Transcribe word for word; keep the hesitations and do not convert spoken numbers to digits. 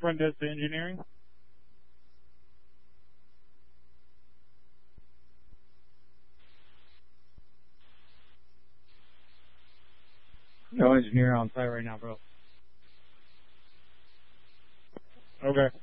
Front desk to engineering. No engineer on site right now, bro. Okay.